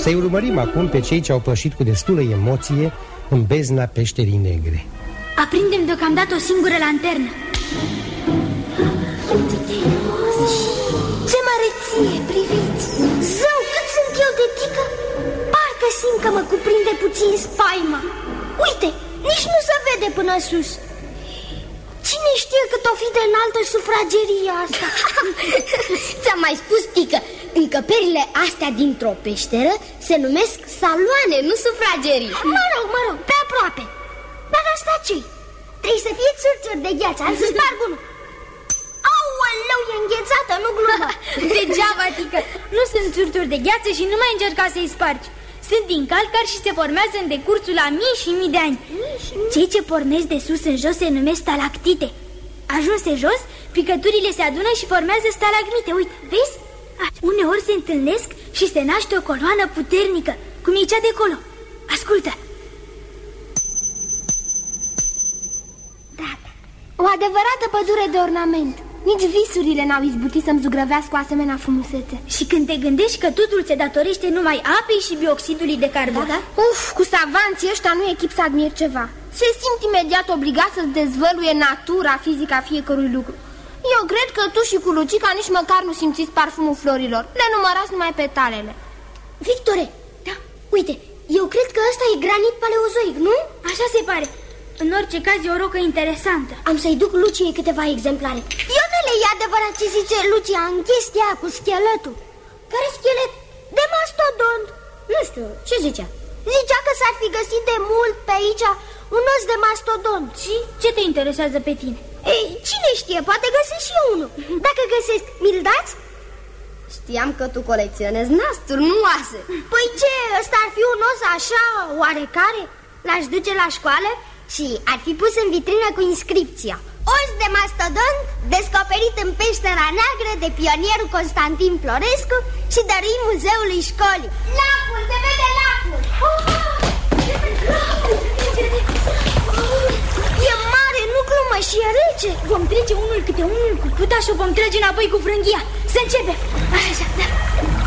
Să-i urmărim acum pe cei ce au pășit cu destulă emoție în bezna peșterii negre. Aprindem deocamdată o singură lanternă. Ce măreție, priviți! Zău, cât sunt eu de tică! Parcă simt că mă cuprinde puțin spaima. Uite, nici nu se vede până sus. Cine știe cât o fi de înaltă sufrageria asta? Ți-am mai spus, tică, încăperile astea dintr-o peșteră se numesc saloane, nu sufragerii. Mă rog, pe aproape. Dar asta ce-i? Trebuie să fie țurțuri de gheață, am să sparg unul. Aoleu, e înghețată, nu glumă. Degeaba, tică, nu sunt țurțuri de gheață și nu mai încerca să-i spargi. Sunt din calcar și se formează în decursul a mii și mii de ani. Cei ce pornesc de sus în jos se numesc stalactite. Ajunse jos, picăturile se adună și formează stalagmite. Uite, vezi? Uneori se întâlnesc și se naște o coloană puternică, cum e cea de acolo. Ascultă! Da, o adevărată pădure de ornament. Nici visurile n-au izbutit să-mi zugrăvească o asemenea frumusețe. Și când te gândești că totul se datorește numai apei și bioxidului de carbon. Da? Uf, cu savanții ăștia nu e chip să admir ceva. Se simt imediat obligat să-ți dezvăluie natura fizică a fiecărui lucru. Eu cred că tu și cu Lucica nici măcar nu simțiți parfumul florilor. Le numărați numai petalele. Victore, da, uite, eu cred că ăsta e granit paleozoic, nu? Așa se pare. În orice caz e o rocă interesantă. Am să-i duc Luciei câteva exemplare. Ionele, e adevărat ce zice Lucia în chestia cu scheletul. Care schelet? De mastodont. Nu știu, ce zicea? Zicea că s-ar fi găsit de mult pe aici un os de mastodont. Și ce te interesează pe tine? Ei, cine știe, poate găsesc și eu unul. Dacă găsesc, mi-l dați? Știam că tu colecționezi nasturi, nu oase. Păi ce, ăsta ar fi un os așa, oarecare? L-aș duce la școală și ar fi pus în vitrină cu inscripția: os de mastodont descoperit în peștera neagră de pionierul Constantin Florescu și dăruit muzeului școlii. Lacul, se vede lacul! E mare, nu glumă, și e rece. Vom trece unul câte unul cu puta și o vom trage înapoi cu frânghia. Să începem! Așa, da.